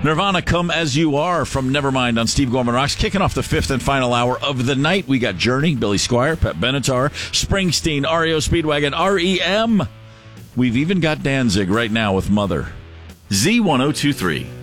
Nirvana, Come As You Are from Nevermind on Steve Gorman Rocks. Kicking off the fifth and final hour of the night, we got Journey, Billy Squier, Pat Benatar, Springsteen, REO Speedwagon, REM. We've even got Danzig right now with Mother. Z1023.